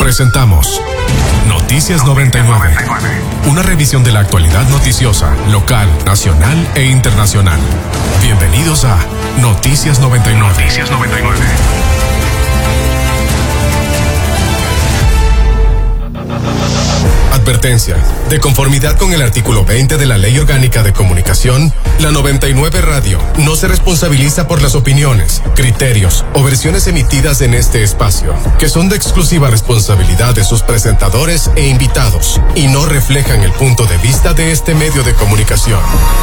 Presentamos Noticias 99, una revisión de la actualidad noticiosa, local, nacional e internacional. Bienvenidos a Noticias 99. Noticias 99. Advertencia. De conformidad con el artículo 20 de la Ley Orgánica de Comunicación, la 99 Radio no se responsabiliza por las opiniones, criterios o versiones emitidas en este espacio, que son de exclusiva responsabilidad de sus presentadores e invitados, y no reflejan el punto de vista de este medio de comunicación.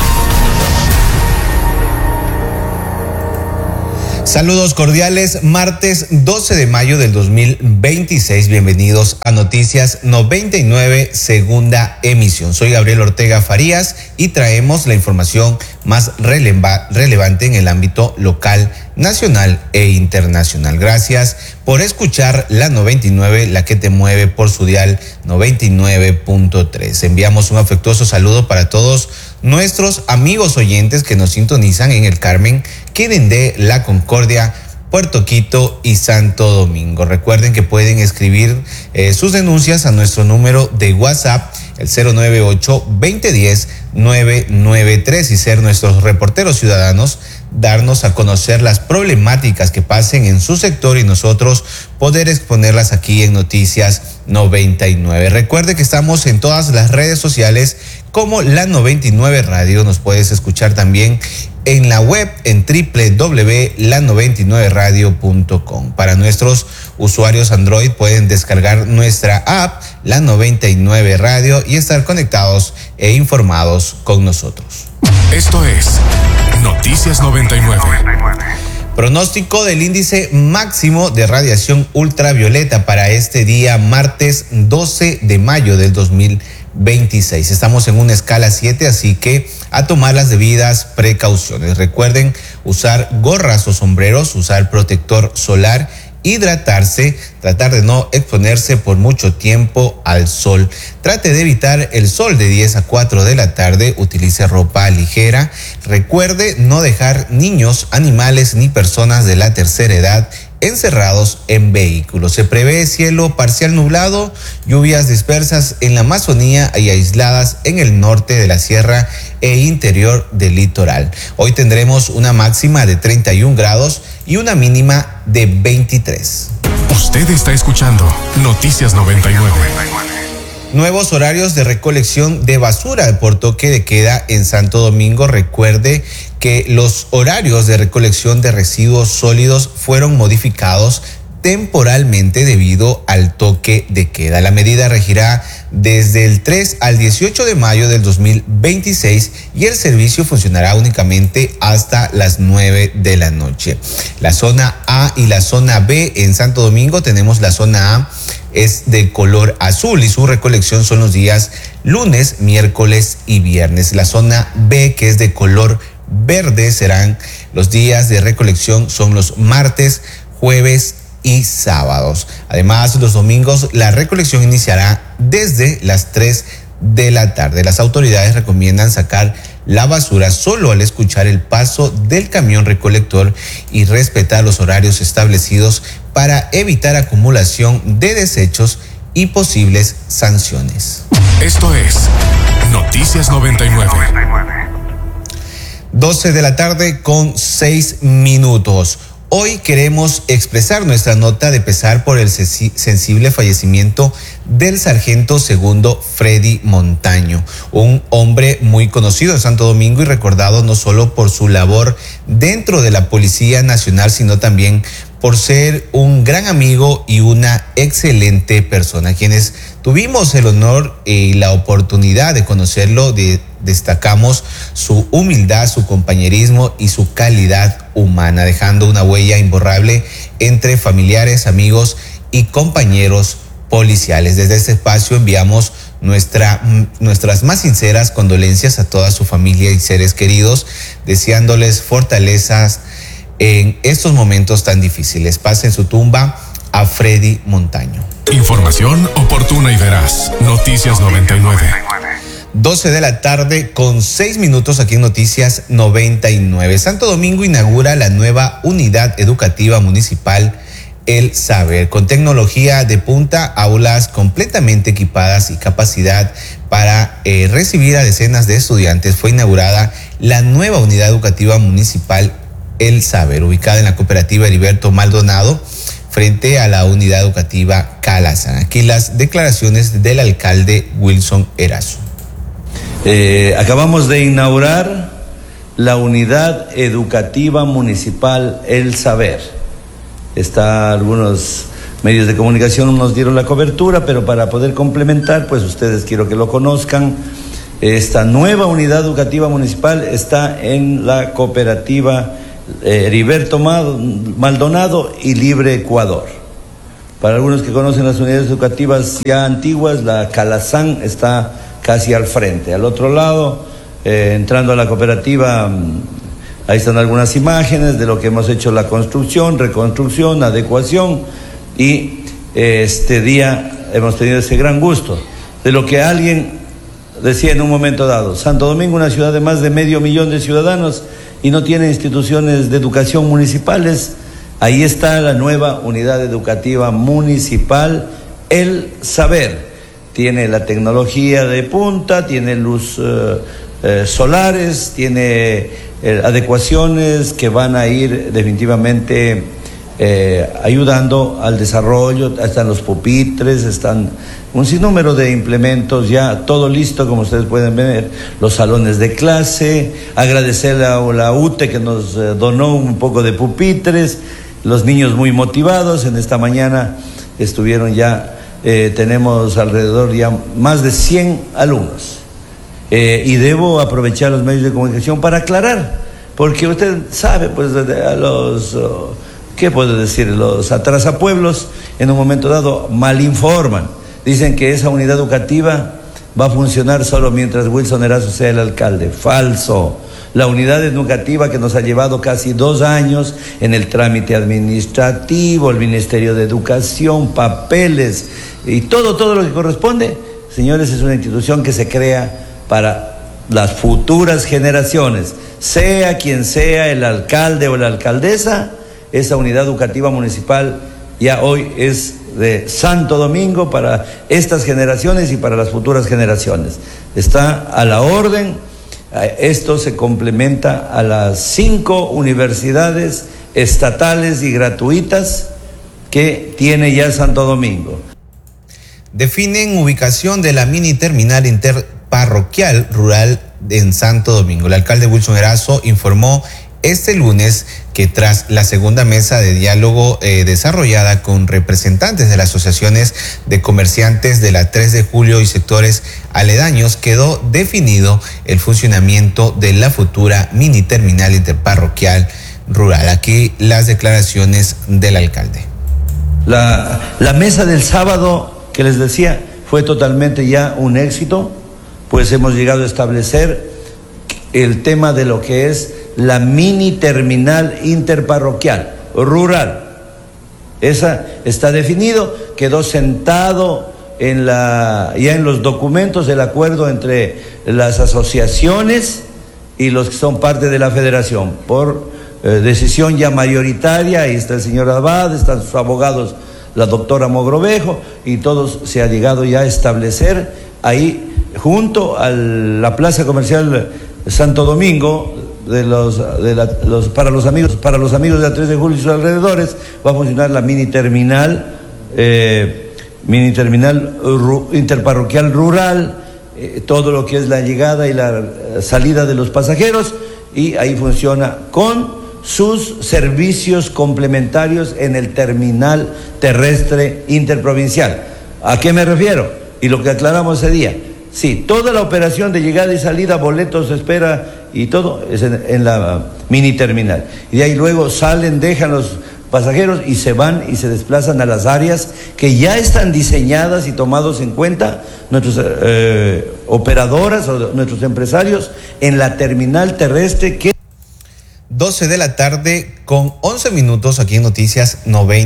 Saludos cordiales, martes 12 de mayo del 2026, bienvenidos a Noticias 99, segunda emisión. Soy Gabriel Ortega Farías y traemos la información más relevante en el ámbito local, nacional e internacional. Gracias por escuchar la 99, la que te mueve por su dial 99.3. Enviamos un afectuoso saludo para todos nuestros amigos oyentes que nos sintonizan en el Carmen, Quirindé, La Concordia, Puerto Quito y Santo Domingo. Recuerden que pueden escribir sus denuncias a nuestro número de WhatsApp, el 098-2010-993, y ser nuestros reporteros ciudadanos, darnos a conocer las problemáticas que pasen en su sector y nosotros poder exponerlas aquí en Noticias 99. Recuerde que estamos en todas las redes sociales como la 99 Radio. Nos puedes escuchar también en la web en www.la99radio.com. Para nuestros usuarios Android pueden descargar nuestra app, la 99 Radio, y estar conectados e informados con nosotros. Esto es Noticias 99. Pronóstico del índice máximo de radiación ultravioleta para este día martes 12 de mayo del 2026. Estamos en una escala 7, así que a tomar las debidas precauciones. Recuerden usar gorras o sombreros, usar protector solar, hidratarse, tratar de no exponerse por mucho tiempo al sol. Trate de evitar el sol de 10 a 4 de la tarde, utilice ropa ligera. Recuerde no dejar niños, animales ni personas de la tercera edad encerrados en vehículos. Se prevé cielo parcial nublado, lluvias dispersas en la Amazonía y aisladas en el norte de la sierra e interior del litoral. Hoy tendremos una máxima de 31 grados y una mínima de 23. Usted está escuchando Noticias 99. Nuevos horarios de recolección de basura por toque de queda en Santo Domingo. Recuerde que los horarios de recolección de residuos sólidos fueron modificados temporalmente debido al toque de queda. La medida regirá desde el 3 al 18 de mayo del 2026 y el servicio funcionará únicamente hasta las 9 de la noche. La zona A y la zona B en Santo Domingo, tenemos la zona A es de color azul y su recolección son los días lunes, miércoles y viernes. La zona B, que es de color verde, serán los días de recolección, son los martes, jueves y sábados. Además, los domingos la recolección iniciará desde las 3 de la tarde. Las autoridades recomiendan sacar la basura solo al escuchar el paso del camión recolector y respetar los horarios establecidos para evitar acumulación de desechos y posibles sanciones. Esto es Noticias 99. 12 de la tarde con 6 minutos. Hoy queremos expresar nuestra nota de pesar por el sensible fallecimiento del sargento segundo Freddy Montaño, un hombre muy conocido en Santo Domingo y recordado no solo por su labor dentro de la Policía Nacional, sino también por ser un gran amigo y una excelente persona. Quienes tuvimos el honor y la oportunidad de conocerlo, destacamos su humildad, su compañerismo y su calidad humana, dejando una huella imborrable entre familiares, amigos y compañeros policiales. Desde este espacio enviamos nuestras más sinceras condolencias a toda su familia y seres queridos, deseándoles fortalezas en estos momentos tan difíciles. Paz en su tumba a Freddy Montaño. Información oportuna y veraz. Noticias 99. 12 de la tarde con 6 minutos aquí en Noticias 99. Santo Domingo inaugura la nueva unidad educativa municipal El Saber. Con tecnología de punta, aulas completamente equipadas y capacidad para recibir a decenas de estudiantes, fue inaugurada la nueva unidad educativa municipal El Saber, ubicada en la cooperativa Heriberto Maldonado, frente a la unidad educativa Calazán. Aquí las declaraciones del alcalde Wilson Erazo. Acabamos de inaugurar la unidad educativa municipal El Saber. Algunos medios de comunicación nos dieron la cobertura, pero para poder complementar, pues ustedes quiero que lo conozcan. Esta nueva unidad educativa municipal está en la cooperativa Heriberto Maldonado y Libre Ecuador. Para algunos que conocen las unidades educativas ya antiguas, la Calazán está casi al frente. Al otro lado, entrando a la cooperativa, ahí están algunas imágenes de lo que hemos hecho: la construcción, reconstrucción, adecuación, y este día hemos tenido ese gran gusto de lo que alguien decía en un momento dado: Santo Domingo, una ciudad de más de 500,000 de ciudadanos y no tiene instituciones de educación municipales. Ahí está la nueva unidad educativa municipal El Saber. Tiene la tecnología de punta, tiene luz solares, tiene adecuaciones que van a ir definitivamente ayudando al desarrollo. Están los pupitres, están un sinnúmero de implementos, ya todo listo, como ustedes pueden ver, los salones de clase. Agradecer a la UTE que nos donó un poco de pupitres, los niños muy motivados. En esta mañana estuvieron ya, tenemos alrededor ya más de 100 alumnos. Y debo aprovechar los medios de comunicación para aclarar, porque usted sabe, pues, a los, ¿qué puedo decir? Los atrasapueblos en un momento dado malinforman. Dicen que esa unidad educativa va a funcionar solo mientras Wilson Erazo sea el alcalde. Falso. La unidad educativa que nos ha llevado casi 2 años en el trámite administrativo, el Ministerio de Educación, papeles y todo lo que corresponde, señores, es una institución que se crea para las futuras generaciones. Sea quien sea el alcalde o la alcaldesa, esa unidad educativa municipal ya hoy es de Santo Domingo para estas generaciones y para las futuras generaciones. Está a la orden. Esto se complementa a las 5 universidades estatales y gratuitas que tiene ya Santo Domingo. Definen ubicación de la mini terminal interparroquial rural en Santo Domingo. El alcalde Wilson Erazo informó este lunes que tras la segunda mesa de diálogo desarrollada con representantes de las asociaciones de comerciantes de la 3 de julio y sectores aledaños, quedó definido el funcionamiento de la futura mini terminal interparroquial rural. Aquí las declaraciones del alcalde. La mesa del sábado que les decía fue totalmente ya un éxito, pues hemos llegado a establecer el tema de lo que es la mini terminal interparroquial rural. Esa está definido, quedó sentado ya en los documentos el acuerdo entre las asociaciones y los que son parte de la federación por decisión ya mayoritaria. Ahí está el señor Abad, están sus abogados, la doctora Mogrovejo, y todos se ha llegado ya a establecer ahí junto a la plaza comercial Santo Domingo para los amigos de la 3 de julio y sus alrededores. Va a funcionar la mini terminal interparroquial rural, todo lo que es la llegada y la salida de los pasajeros, y ahí funciona con sus servicios complementarios en el terminal terrestre interprovincial. ¿A qué me refiero? Y lo que aclaramos ese día: sí, toda la operación de llegada y salida, boletos, espera y todo es en la mini terminal. Y de ahí luego salen, dejan los pasajeros y se van y se desplazan a las áreas que ya están diseñadas y tomados en cuenta nuestros operadoras o nuestros empresarios en la terminal terrestre que 12 de la tarde con 11 minutos aquí en Noticias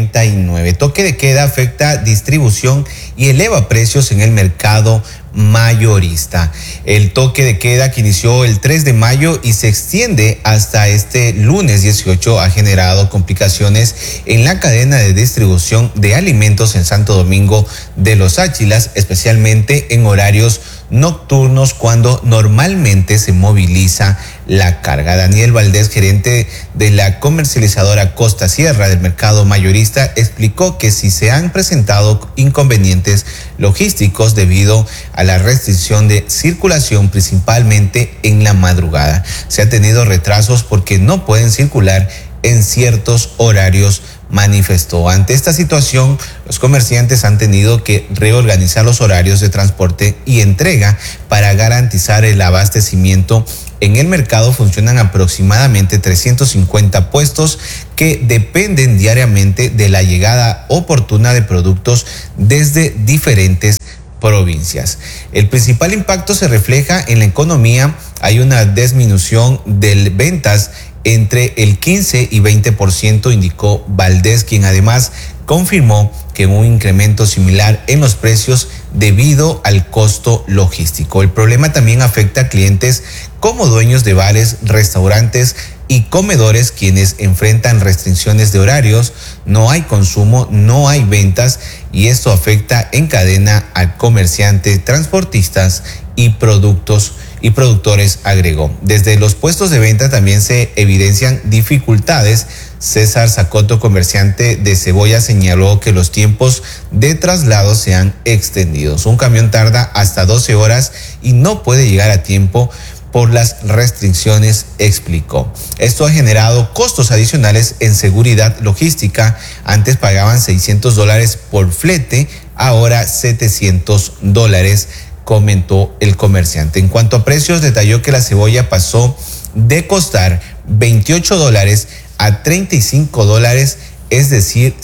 99. Toque de queda afecta distribución y eleva precios en el mercado mayorista. El toque de queda que inició el 3 de mayo y se extiende hasta este lunes 18 ha generado complicaciones en la cadena de distribución de alimentos en Santo Domingo de los Áchilas, especialmente en horarios nocturnos cuando normalmente se moviliza la carga. Daniel Valdés, gerente de la comercializadora Costa Sierra del mercado mayorista, explicó que si se han presentado inconvenientes logísticos debido a la restricción de circulación, principalmente en la madrugada. Se ha tenido retrasos porque no pueden circular en ciertos horarios, manifestó. Ante esta situación, los comerciantes han tenido que reorganizar los horarios de transporte y entrega para garantizar el abastecimiento. En el mercado funcionan aproximadamente 350 puestos que dependen diariamente de la llegada oportuna de productos desde diferentes provincias. El principal impacto se refleja en la economía. Hay una disminución de ventas entre el 15 y 20%, indicó Valdés, quien además confirmó que hubo un incremento similar en los precios debido al costo logístico. El problema también afecta a clientes como dueños de bares, restaurantes y comedores, quienes enfrentan restricciones de horarios, no hay consumo, no hay ventas, y esto afecta en cadena al comerciante, transportistas y productores, agregó. Desde los puestos de venta también se evidencian dificultades. César Zacoto, comerciante de cebolla, señaló que los tiempos de traslado se han extendido. Un camión tarda hasta 12 horas y no puede llegar a tiempo por las restricciones, explicó. Esto ha generado costos adicionales en seguridad logística. Antes pagaban $600 por flete, ahora $700, comentó el comerciante. En cuanto a precios, detalló que la cebolla pasó de costar $28 a $35, es decir,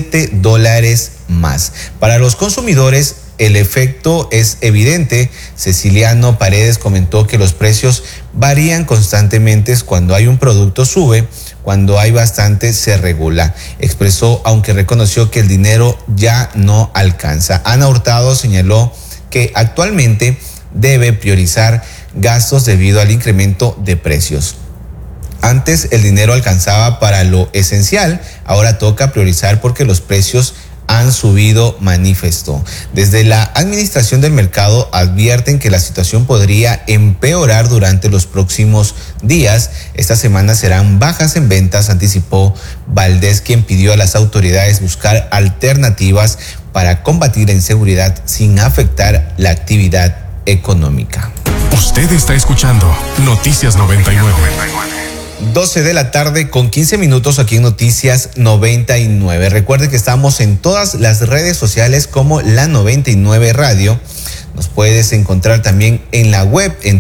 $7 más. Para los consumidores, el efecto es evidente. Ceciliano Paredes comentó que los precios varían constantemente. Cuando hay un producto sube, cuando hay bastante se regula, expresó, aunque reconoció que el dinero ya no alcanza. Ana Hurtado señaló que actualmente debe priorizar gastos debido al incremento de precios. Antes el dinero alcanzaba para lo esencial, ahora toca priorizar porque los precios han subido, manifestó. Desde la administración del mercado advierten que la situación podría empeorar durante los próximos días. Esta semana serán bajas en ventas, anticipó Valdés, quien pidió a las autoridades buscar alternativas para combatir la inseguridad sin afectar la actividad económica. Usted está escuchando Noticias 99. 12 de la tarde con 15 minutos aquí en Noticias 99. Recuerde que estamos en todas las redes sociales como La 99 Radio. Nos puedes encontrar también en la web en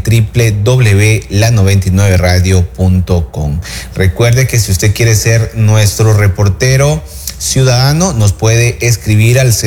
www.la99radio.com. Recuerde que si usted quiere ser nuestro reportero ciudadano, nos puede escribir al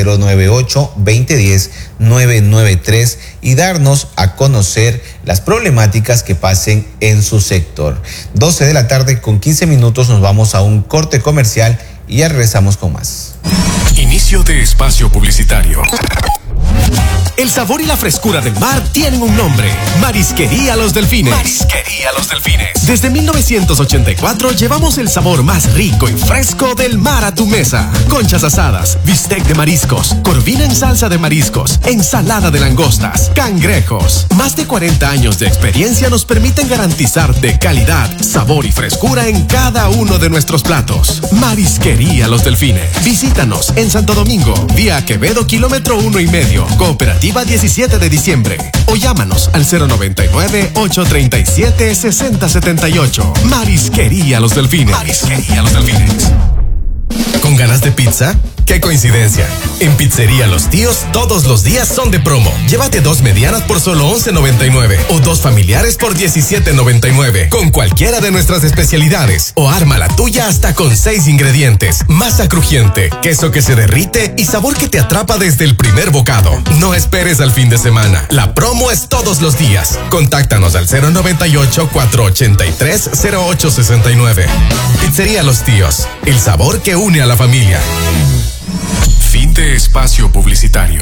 098-2010-993 y darnos a conocer las problemáticas que pasen en su sector. 12 de la tarde con 15 minutos, nos vamos a un corte comercial y ya regresamos con más. Inicio de espacio publicitario. El sabor y la frescura del mar tienen un nombre: Marisquería Los Delfines. Marisquería Los Delfines. Desde 1984 llevamos el sabor más rico y fresco del mar a tu mesa. Conchas asadas, bistec de mariscos, corvina en salsa de mariscos, ensalada de langostas, cangrejos. Más de 40 años de experiencia nos permiten garantizarte calidad, sabor y frescura en cada uno de nuestros platos. Marisquería Los Delfines. Visítanos en Santo Domingo, vía Quevedo, kilómetro 1.5, Cooperativa 17 de diciembre. O llámanos al 099-837-6078. Marisquería Los Delfines. Marisquería Los Delfines. ¿Con ganas de pizza? ¡Qué coincidencia! En Pizzería Los Tíos, todos los días son de promo. Llévate 2 medianas por solo $11.99 o 2 familiares por $17.99 con cualquiera de nuestras especialidades. O arma la tuya hasta con 6 ingredientes. Masa crujiente, queso que se derrite y sabor que te atrapa desde el primer bocado. No esperes al fin de semana. La promo es todos los días. Contáctanos al 098-483-0869. Pizzería Los Tíos, el sabor que une a la familia. Fin de espacio publicitario.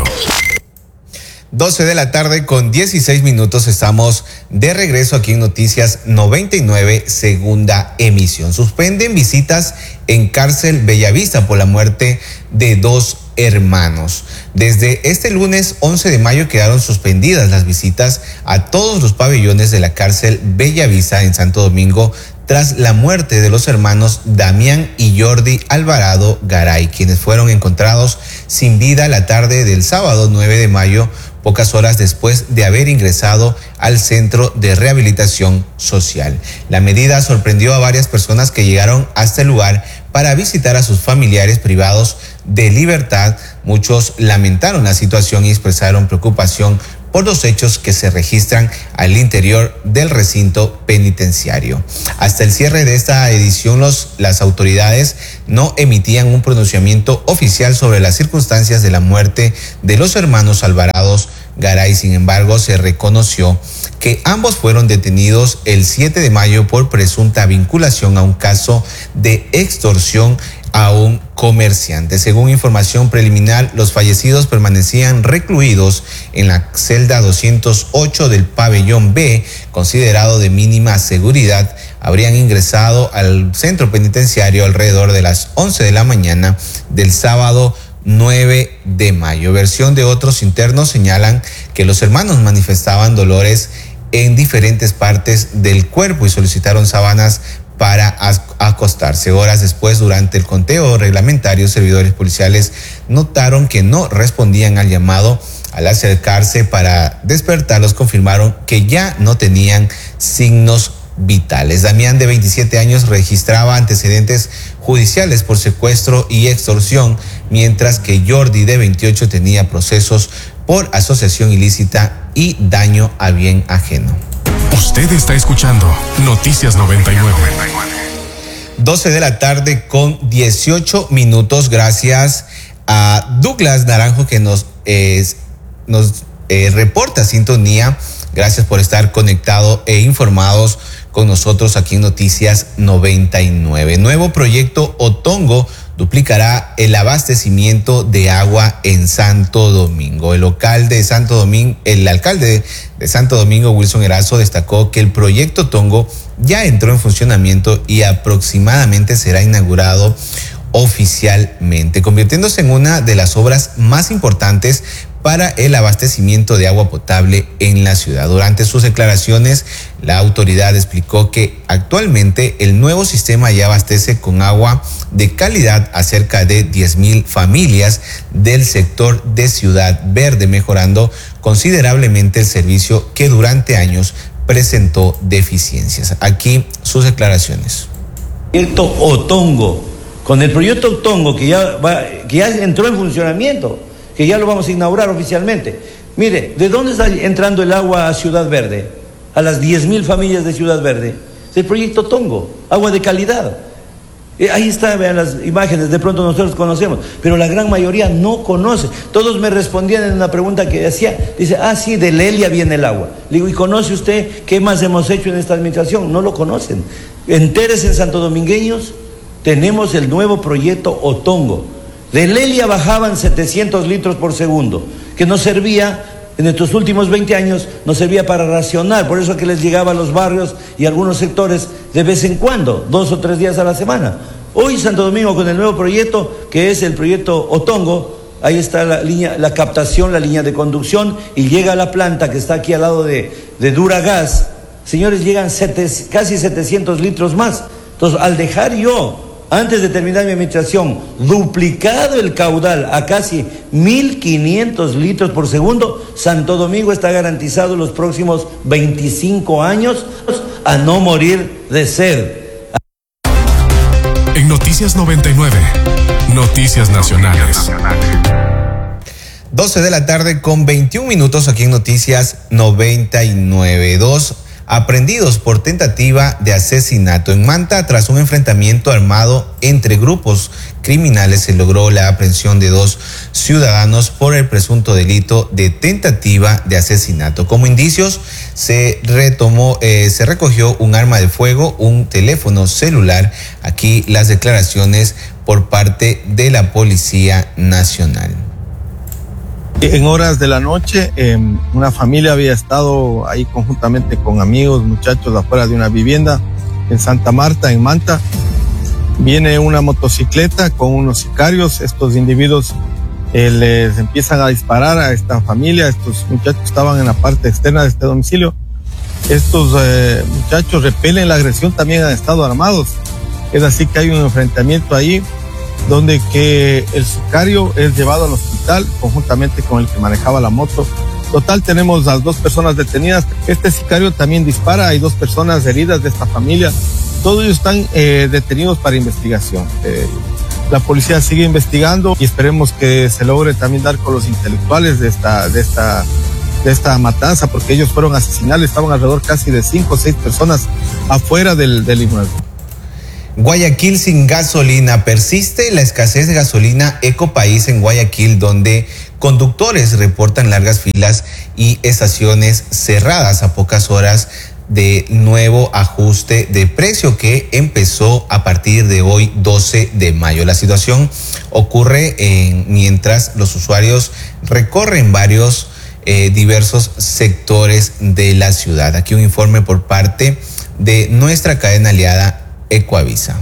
12 de la tarde con 16 minutos, estamos de regreso aquí en Noticias 99, segunda emisión. Suspenden visitas en cárcel Bellavista por la muerte de 2 hermanos. Desde este lunes 11 de mayo quedaron suspendidas las visitas a todos los pabellones de la cárcel Bellavista en Santo Domingo tras la muerte de los hermanos Damián y Jordi Alvarado Garay, quienes fueron encontrados sin vida la tarde del sábado 9 de mayo, pocas horas después de haber ingresado al Centro de Rehabilitación Social. La medida sorprendió a varias personas que llegaron hasta el lugar para visitar a sus familiares privados de libertad. Muchos lamentaron la situación y expresaron preocupación por los hechos que se registran al interior del recinto penitenciario. Hasta el cierre de esta edición, las autoridades no emitían un pronunciamiento oficial sobre las circunstancias de la muerte de los hermanos Alvarado Garay. Sin embargo, se reconoció que ambos fueron detenidos el 7 de mayo por presunta vinculación a un caso de extorsión a un comerciante. Según información preliminar, los fallecidos permanecían recluidos en la celda 208 del pabellón B, considerado de mínima seguridad. Habrían ingresado al centro penitenciario alrededor de las 11 de la mañana del sábado 9 de mayo. Versión de otros internos señalan que los hermanos manifestaban dolores en diferentes partes del cuerpo y solicitaron sábanas para acostarse. Horas después, durante el conteo reglamentario, servidores policiales notaron que no respondían al llamado. Al acercarse para despertarlos, confirmaron que ya no tenían signos vitales. Damián, de 27 años, registraba antecedentes judiciales por secuestro y extorsión, mientras que Jordi, de 28, tenía procesos por asociación ilícita y daño a bien ajeno. Usted está escuchando Noticias 99. 12 de la tarde con 18 minutos. Gracias a Douglas Naranjo que nos reporta sintonía. Gracias por estar conectado e informados con nosotros aquí en Noticias 99. Nuevo proyecto Otongo duplicará el abastecimiento de agua en Santo Domingo. El alcalde de Santo Domingo, Wilson Erazo, destacó que el proyecto Otongo ya entró en funcionamiento y aproximadamente será inaugurado oficialmente, convirtiéndose en una de las obras más importantes para el abastecimiento de agua potable en la ciudad. Durante sus declaraciones, la autoridad explicó que actualmente el nuevo sistema ya abastece con agua de calidad a cerca de 10,000 familias del sector de Ciudad Verde, mejorando considerablemente el servicio que durante años presentó deficiencias. Aquí sus declaraciones. Proyecto Otongo, con el proyecto Otongo que ya entró en funcionamiento, que ya lo vamos a inaugurar oficialmente. Mire, ¿de dónde está entrando el agua a Ciudad Verde? A las 10,000 familias de Ciudad Verde. Del proyecto Otongo, agua de calidad. Ahí está, vean las imágenes, de pronto nosotros conocemos, pero la gran mayoría no conoce. Todos me respondían en una pregunta que hacía, dice, sí, de Lelia viene el agua. Le digo, ¿y conoce usted qué más hemos hecho en esta administración? No lo conocen. Entérese, en Santo Domingueños, tenemos el nuevo proyecto Otongo. De Lelia bajaban 700 litros por segundo, que nos servía, en estos últimos 20 años, nos servía para racionar. Por eso que les llegaba a los barrios y a algunos sectores de vez en cuando, 2 o 3 días a la semana. Hoy Santo Domingo, con el nuevo proyecto, que es el proyecto Otongo, ahí está la línea, la captación, la línea de conducción, y llega a la planta que está aquí al lado de Duragas. Señores, llegan casi 700 litros más. Entonces, al dejar yo, antes de terminar mi administración, duplicado el caudal a casi 1,500 litros por segundo, Santo Domingo está garantizado los próximos 25 años a no morir de sed. En Noticias 99, Noticias Nacionales. 12 de la tarde con 21 minutos aquí en Noticias 99. 2 aprendidos por tentativa de asesinato en Manta. Tras un enfrentamiento armado entre grupos criminales, se logró la aprehensión de 2 ciudadanos por el presunto delito de tentativa de asesinato. Como indicios, se recogió un arma de fuego, un teléfono celular. Aquí las declaraciones por parte de la Policía Nacional. En horas de la noche, una familia había estado ahí conjuntamente con amigos, muchachos, afuera de una vivienda en Santa Marta, en Manta. Viene una motocicleta con unos sicarios. Estos individuos les empiezan a disparar a esta familia. Estos muchachos estaban en la parte externa de este domicilio. Estos muchachos repelen la agresión, también han estado armados. Es así que hay un enfrentamiento ahí, donde que el sicario es llevado al hospital conjuntamente con el que manejaba la moto. Total, tenemos las 2 personas detenidas. Este sicario también dispara, hay 2 personas heridas de esta familia. Todos ellos están detenidos para investigación. La policía sigue investigando y esperemos que se logre también dar con los intelectuales de esta matanza, porque ellos fueron asesinados, estaban alrededor casi de 5 o 6 personas afuera del inmueble. Guayaquil sin gasolina. Persiste la escasez de gasolina Ecopaís en Guayaquil, donde conductores reportan largas filas y estaciones cerradas a pocas horas de nuevo ajuste de precio que empezó a partir de hoy, 12 de mayo. La situación ocurre mientras los usuarios recorren varios diversos sectores de la ciudad. Aquí un informe por parte de nuestra cadena aliada Ecoavisa.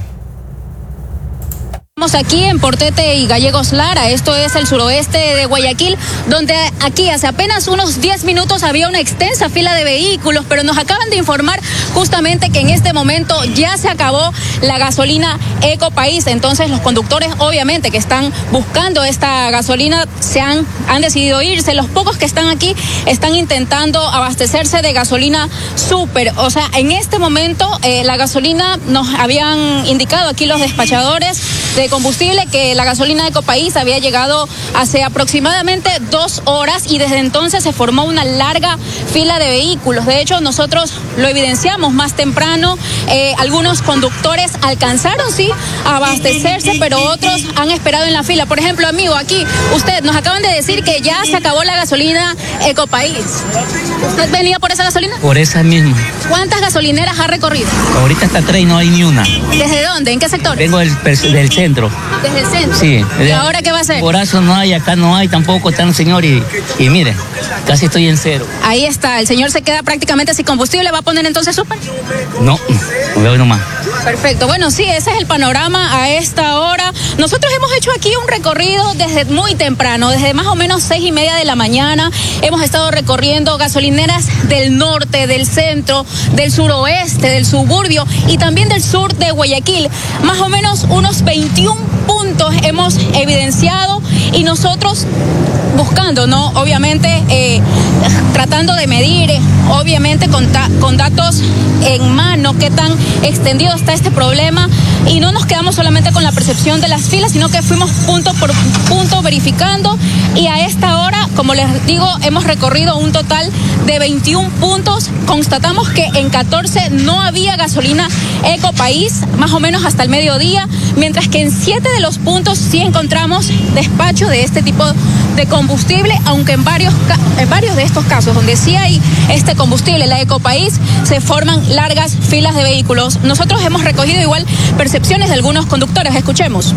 Estamos aquí en Portete y Gallegos Lara, esto es el suroeste de Guayaquil, donde aquí hace apenas unos 10 minutos había una extensa fila de vehículos, pero nos acaban de informar justamente que en este momento ya se acabó la gasolina Ecopaís. Entonces los conductores, obviamente, que están buscando esta gasolina, han decidido irse. Los pocos que están aquí están intentando abastecerse de gasolina súper. O sea, en este momento la gasolina, nos habían indicado aquí los despachadores de combustible que la gasolina de Ecopaís había llegado hace aproximadamente 2 horas y desde entonces se formó una larga fila de vehículos. De hecho, nosotros lo evidenciamos más temprano. Algunos conductores alcanzaron sí a abastecerse, pero otros han esperado en la fila. Por ejemplo, amigo, aquí usted nos acaban de decir que ya se acabó la gasolina Ecopaís. ¿Usted venía por esa gasolina? Por esa misma. ¿Cuántas gasolineras ha recorrido? Ahorita hasta 3 y no hay ni una. ¿Desde dónde? ¿En qué sector? Vengo del centro. ¿Desde el centro? Sí. ¿Y ahora qué va a hacer? Por eso no hay, acá no hay tampoco, está el señor y mire, casi estoy en cero. Ahí está, el señor se queda prácticamente sin combustible. ¿Va a poner entonces súper? No veo nomás. Perfecto, bueno, sí, ese es el panorama a esta hora. Nosotros hemos hecho aquí un recorrido desde muy temprano, desde más o menos 6:30 de la mañana. Hemos estado recorriendo gasolineras del norte, del centro, del suroeste, del suburbio y también del sur de Guayaquil. Más o menos unos 21 puntos hemos evidenciado y nosotros buscando, ¿no? Obviamente tratando de medir, obviamente con datos en mano, qué tan extendido está este problema, y no nos quedamos solamente con la percepción de las filas, sino que fuimos punto por punto verificando, y a esta hora, como les digo, hemos recorrido un total de 21 puntos. Constatamos que en 14 no había gasolina Ecopaís, más o menos hasta el mediodía, mientras que en 7 de los puntos sí encontramos despacho de este tipo de combustible, aunque en varios de estos casos donde sí hay este combustible, la Ecopaís, se forman largas filas de vehículos. Nosotros hemos recogido igual percepciones de algunos conductores. Escuchemos.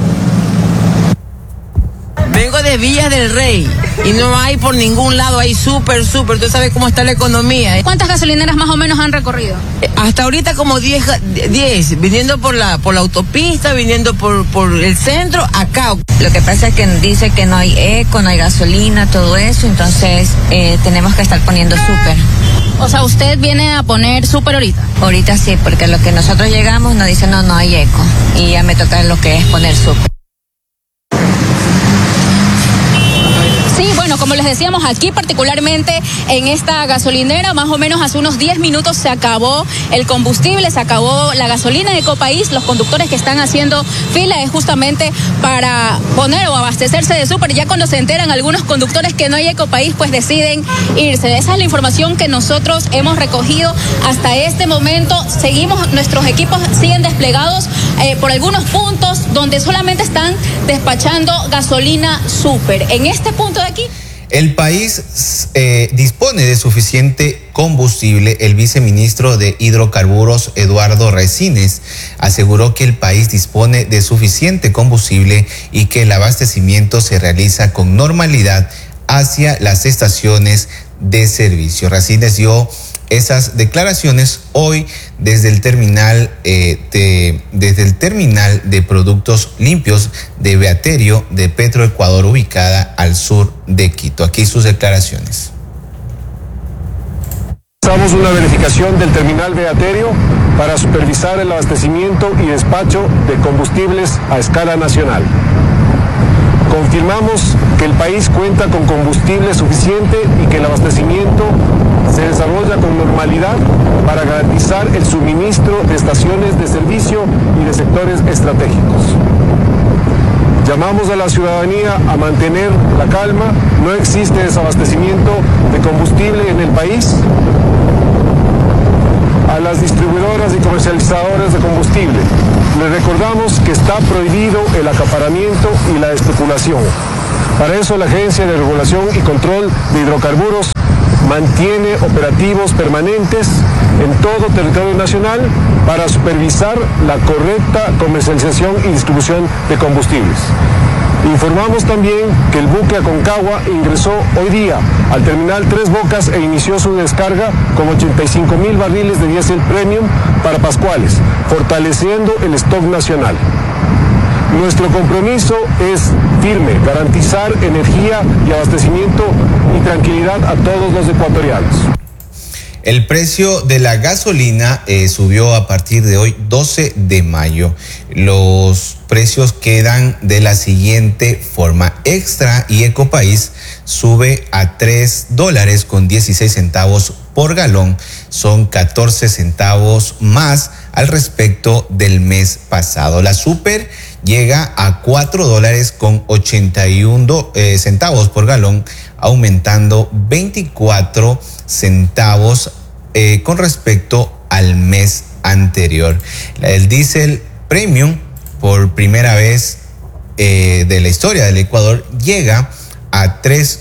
Vengo de Villas del Rey y no hay por ningún lado, hay súper, tú sabes cómo está la economía. ¿Cuántas gasolineras más o menos han recorrido? Hasta ahorita como 10, viniendo por la autopista, viniendo por el centro, acá. Lo que pasa es que dice que no hay eco, no hay gasolina, todo eso, entonces tenemos que estar poniendo súper. O sea, ¿usted viene a poner súper ahorita? Ahorita sí, porque lo que nosotros llegamos nos dicen no hay eco, y ya me toca lo que es poner súper. Sí, bueno, Bueno, como les decíamos, aquí particularmente en esta gasolinera, más o menos hace unos 10 minutos se acabó el combustible, se acabó la gasolina de Ecopaís. Los conductores que están haciendo fila es justamente para poner o abastecerse de súper. Ya cuando se enteran algunos conductores que no hay Ecopaís, pues deciden irse. Esa es la información que nosotros hemos recogido hasta este momento. Nuestros equipos siguen desplegados por algunos puntos donde solamente están despachando gasolina súper. En este punto de aquí, el país dispone de suficiente combustible. El viceministro de Hidrocarburos, Eduardo Resines, aseguró que el país dispone de suficiente combustible y que el abastecimiento se realiza con normalidad hacia las estaciones de servicio. Resines dio esas declaraciones hoy desde el terminal de productos limpios de Beaterio de Petroecuador, ubicada al sur de Quito. Aquí sus declaraciones. Realizamos una verificación del terminal Beaterio para supervisar el abastecimiento y despacho de combustibles a escala nacional. Confirmamos que el país cuenta con combustible suficiente y que el abastecimiento se desarrolla con normalidad para garantizar el suministro de estaciones de servicio y de sectores estratégicos. Llamamos a la ciudadanía a mantener la calma. No existe desabastecimiento de combustible en el país. A las distribuidoras y comercializadoras de combustible, les recordamos que está prohibido el acaparamiento y la especulación. Para eso la Agencia de Regulación y Control de Hidrocarburos mantiene operativos permanentes en todo territorio nacional para supervisar la correcta comercialización y distribución de combustibles. Informamos también que el buque Aconcagua ingresó hoy día al terminal Tres Bocas e inició su descarga con 85,000 barriles de diésel premium para Pascuales, fortaleciendo el stock nacional. Nuestro compromiso es firme, garantizar energía y abastecimiento y tranquilidad a todos los ecuatorianos. El precio de la gasolina subió a partir de hoy, 12 de mayo. Los precios quedan de la siguiente forma. Extra y Ecopaís sube a $3.16 por galón. Son 14 centavos más al respecto del mes pasado. La Super llega a $4.81 por galón, aumentando 24 centavos con respecto al mes anterior. El diésel premium, por primera vez de la historia del Ecuador, llega a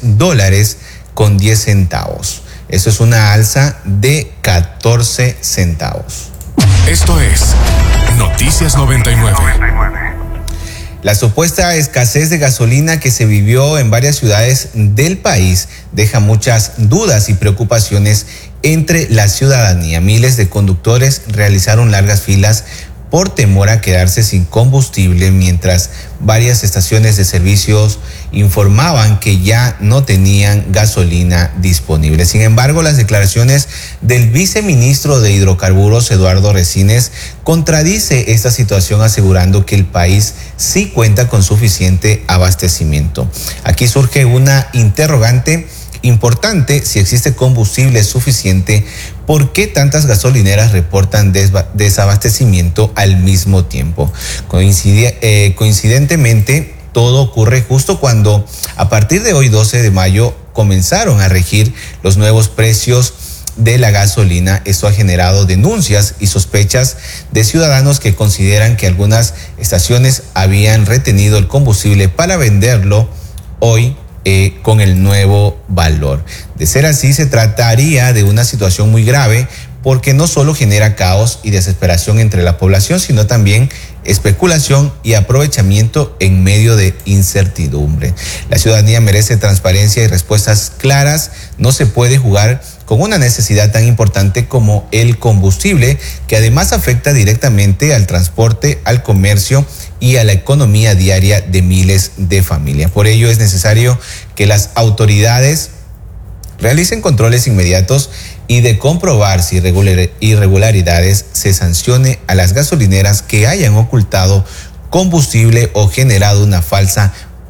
$3.10. Eso es una alza de 14 centavos. Esto es Noticias 99. La supuesta escasez de gasolina que se vivió en varias ciudades del país deja muchas dudas y preocupaciones entre la ciudadanía. Miles de conductores realizaron largas filas por temor a quedarse sin combustible, mientras varias estaciones de servicios informaban que ya no tenían gasolina disponible. Sin embargo, las declaraciones del viceministro de Hidrocarburos, Eduardo Resines, contradice esta situación, asegurando que el país sí cuenta con suficiente abastecimiento. Aquí surge una interrogante importante: si existe combustible suficiente, ¿por qué tantas gasolineras reportan desabastecimiento al mismo tiempo? Coincidentemente, todo ocurre justo cuando, a partir de hoy, 12 de mayo, comenzaron a regir los nuevos precios de la gasolina. Esto ha generado denuncias y sospechas de ciudadanos que consideran que algunas estaciones habían retenido el combustible para venderlo hoy con el nuevo valor. De ser así, se trataría de una situación muy grave, porque no solo genera caos y desesperación entre la población, sino también especulación y aprovechamiento en medio de incertidumbre. La ciudadanía merece transparencia y respuestas claras. No se puede jugar con una necesidad tan importante como el combustible, que además afecta directamente al transporte, al comercio y a la economía diaria de miles de familias. Por ello es necesario que las autoridades realicen controles inmediatos y, de comprobar si irregularidades, se sancione a las gasolineras que hayan ocultado combustible o generado una falsa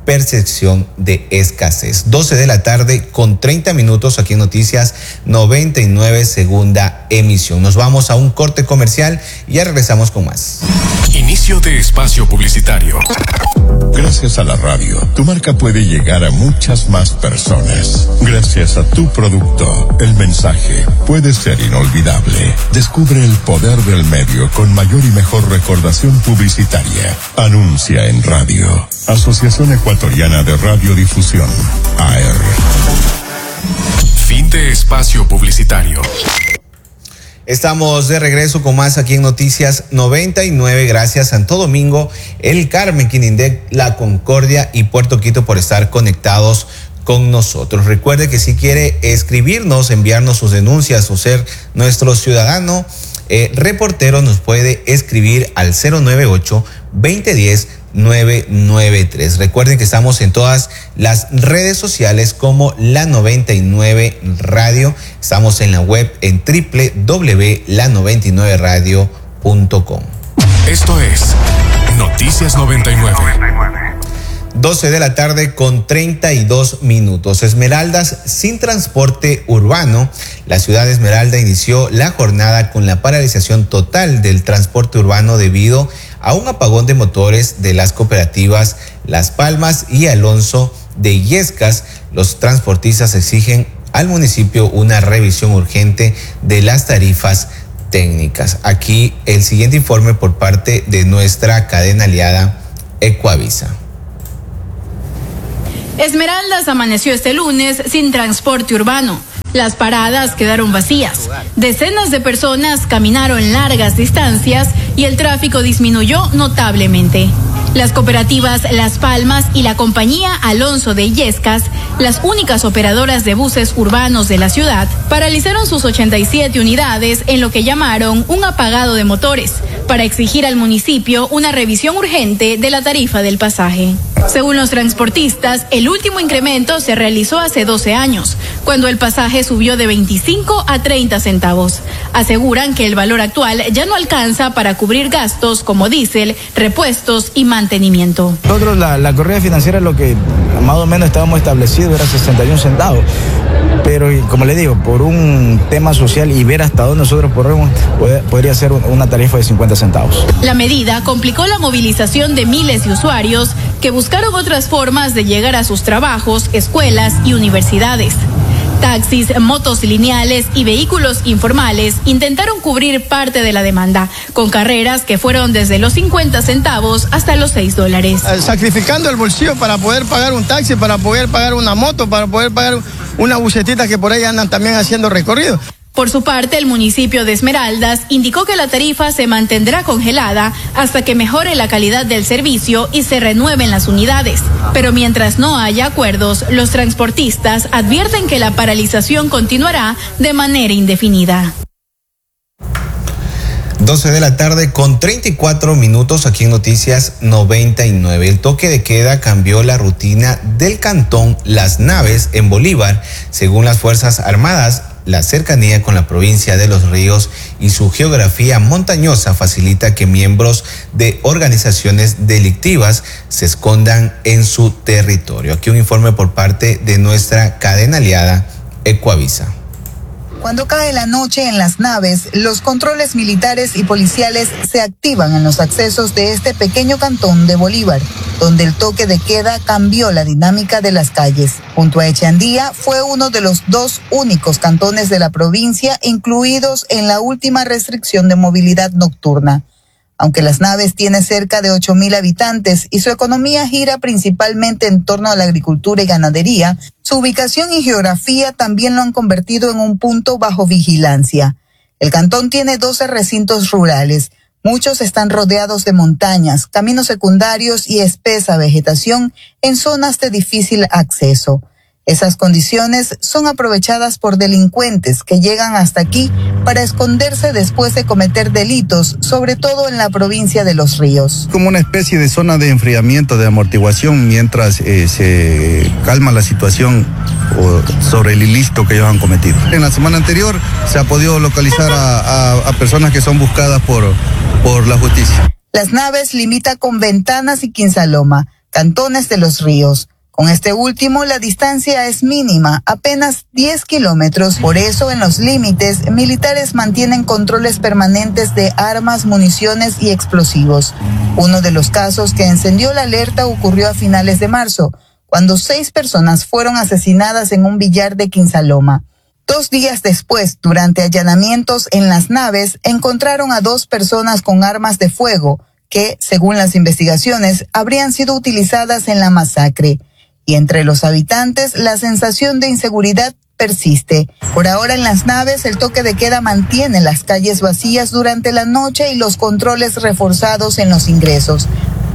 percepción de escasez. 12 de la tarde con 30 minutos aquí en Noticias 99, segunda emisión. Nos vamos a un corte comercial y ya regresamos con más. Inicio de espacio publicitario. Gracias a la radio, tu marca puede llegar a muchas más personas. Gracias a tu producto, el mensaje puede ser inolvidable. Descubre el poder del medio con mayor y mejor recordación publicitaria. Anuncia en radio. Asociación Ecuatoriana de Radiodifusión, AER. Fin de espacio publicitario. Estamos de regreso con más aquí en Noticias 99. Gracias Santo Domingo, El Carmen, Quinindé, La Concordia y Puerto Quito por estar conectados con nosotros. Recuerde que si quiere escribirnos, enviarnos sus denuncias o ser nuestro ciudadano reportero, nos puede escribir al 098-2010-993. Recuerden que estamos en todas las redes sociales como La 99 Radio. Estamos en la web en www.la99radio.com. Esto es Noticias 99. 12 de la tarde con 32 minutos. Esmeraldas sin transporte urbano. La ciudad de Esmeralda inició la jornada con la paralización total del transporte urbano debido a un apagón de motores de las cooperativas Las Palmas y Alonso de Illescas. Los transportistas exigen al municipio una revisión urgente de las tarifas técnicas. Aquí el siguiente informe por parte de nuestra cadena aliada Ecuavisa. Esmeraldas amaneció este lunes sin transporte urbano. Las paradas quedaron vacías. Decenas de personas caminaron largas distancias y el tráfico disminuyó notablemente. Las cooperativas Las Palmas y la compañía Alonso de Illescas, las únicas operadoras de buses urbanos de la ciudad, paralizaron sus 87 unidades en lo que llamaron un apagado de motores, para exigir al municipio una revisión urgente de la tarifa del pasaje. Según los transportistas, el último incremento se realizó hace 12 años, cuando el pasaje subió de 25 a 30 centavos. Aseguran que el valor actual ya no alcanza para cubrir gastos como diésel, repuestos y mantenimiento. Nosotros la corrida financiera, lo que más o menos estábamos establecido era 61 centavos. Pero como le digo, por un tema social y ver hasta dónde nosotros podría ser una tarifa de 50 centavos. La medida complicó la movilización de miles de usuarios que buscaron otras formas de llegar a sus trabajos, escuelas y universidades. Taxis, motos lineales y vehículos informales intentaron cubrir parte de la demanda, con carreras que fueron desde los 50 centavos hasta los $6. Sacrificando el bolsillo para poder pagar un taxi, para poder pagar una moto, para poder pagar una bucetita que por ahí andan también haciendo recorrido. Por su parte, el municipio de Esmeraldas indicó que la tarifa se mantendrá congelada hasta que mejore la calidad del servicio y se renueven las unidades. Pero mientras no haya acuerdos, los transportistas advierten que la paralización continuará de manera indefinida. 12 de la tarde con 34 minutos aquí en Noticias 99. El toque de queda cambió la rutina del cantón Las Naves en Bolívar. Según las Fuerzas Armadas, la cercanía con la provincia de Los Ríos y su geografía montañosa facilita que miembros de organizaciones delictivas se escondan en su territorio. Aquí un informe por parte de nuestra cadena aliada Ecuavisa. Cuando cae la noche en Las Naves, los controles militares y policiales se activan en los accesos de este pequeño cantón de Bolívar, donde el toque de queda cambió la dinámica de las calles. Junto a Echandía, fue uno de los 2 únicos cantones de la provincia incluidos en la última restricción de movilidad nocturna. Aunque Las Naves tiene cerca de 8,000 habitantes y su economía gira principalmente en torno a la agricultura y ganadería, su ubicación y geografía también lo han convertido en un punto bajo vigilancia. El cantón tiene 12 recintos rurales. Muchos están rodeados de montañas, caminos secundarios y espesa vegetación en zonas de difícil acceso. Esas condiciones son aprovechadas por delincuentes que llegan hasta aquí para esconderse después de cometer delitos, sobre todo en la provincia de Los Ríos. Como una especie de zona de enfriamiento, de amortiguación, mientras se calma la situación sobre el ilícito que ellos han cometido. En la semana anterior se ha podido localizar a personas que son buscadas por la justicia. Las Naves limita con Ventanas y Quinsaloma. Cantones de los Ríos. Con este último, la distancia es mínima, apenas 10 kilómetros. Por eso, en los límites, militares mantienen controles permanentes de armas, municiones y explosivos. Uno de los casos que encendió la alerta ocurrió a finales de marzo, cuando 6 personas fueron asesinadas en un billar de Quinsaloma. 2 días después, durante allanamientos en Las Naves, encontraron a 2 personas con armas de fuego que, según las investigaciones, habrían sido utilizadas en la masacre. Y entre los habitantes, la sensación de inseguridad persiste. Por ahora, en Las Naves, el toque de queda mantiene las calles vacías durante la noche y los controles reforzados en los ingresos.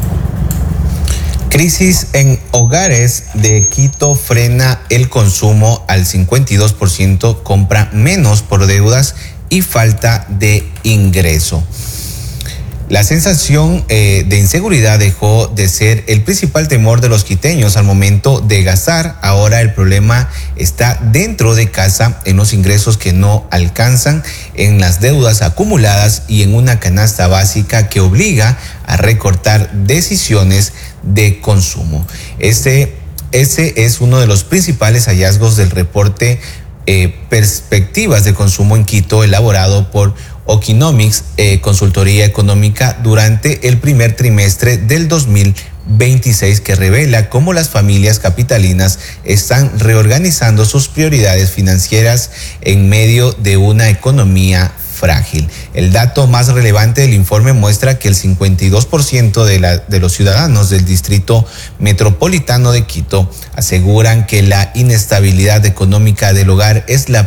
Crisis en hogares de Quito frena el consumo al 52%, compra menos por deudas y falta de ingreso. La sensación de inseguridad dejó de ser el principal temor de los quiteños al momento de gastar. Ahora el problema está dentro de casa, en los ingresos que no alcanzan, en las deudas acumuladas y en una canasta básica que obliga a recortar decisiones de consumo. Ese es uno de los principales hallazgos del reporte Perspectivas de Consumo en Quito, elaborado por Okinomics, consultoría económica, durante el primer trimestre del 2026, que revela cómo las familias capitalinas están reorganizando sus prioridades financieras en medio de una economía frágil. El dato más relevante del informe muestra que el 52% de los ciudadanos del distrito metropolitano de Quito aseguran que la inestabilidad económica del hogar es la